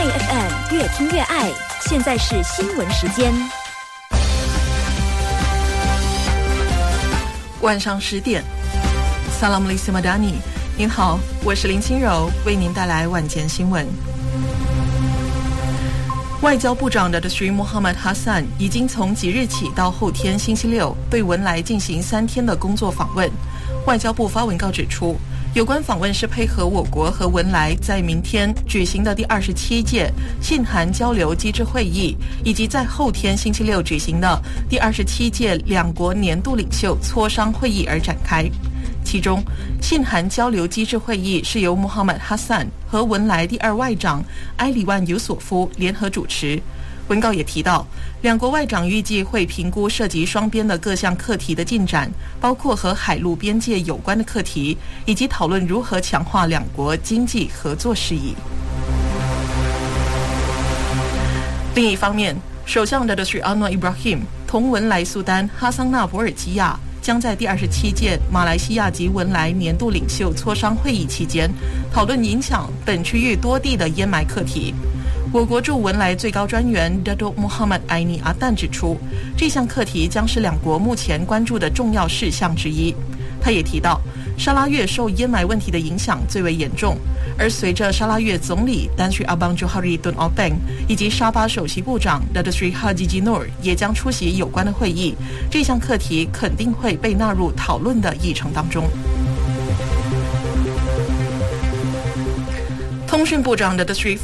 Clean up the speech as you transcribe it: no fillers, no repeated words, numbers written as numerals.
爱 FM 越听越爱，现在是新闻时间。 晚上10点 Salam alaikum Madani， 您好，我是林清柔，为您带来晚间新闻。外交部长的 Sri Muhammad Hassan 已经从即日起到后天星期六对文莱进行3天的工作访问。外交部发文告指出，有关访问是配合我国和文莱在明天举行的第27届信函交流机制会议，以及在后天星期六举行的第27届两国年度领袖磋商会议而展开。其中，信函交流机制会议是由 Muhammad Hassan 和文莱第2外长埃里万尤索夫联合主持。文告也提到，两国外长预计会评估涉及双边的各项课题的进展，包括和海陆边界有关的课题，以及讨论如何强化两国经济合作事宜。另一方面，首相的 Sri Anwar Ibrahim 同文莱苏丹哈桑纳博尔基亚将在第27届马来西亚及文莱年度领袖磋商会议期间讨论影响本区域多地的烟霾课题。我国驻文莱最高专员 Datuk Muhammad Aini Adan 指出，这项课题将是两国目前关注的重要事项之一。他也提到，沙拉越受烟霾问题的影响最为严重，而随着沙拉越总理 Tan Sri Abang Johari Tun Openg 以及沙巴首席部长 Datuk Sri Haji Jinur 也将出席有关的会议，这项课题肯定会被纳入讨论的议程当中。通讯部长 Datuk Sri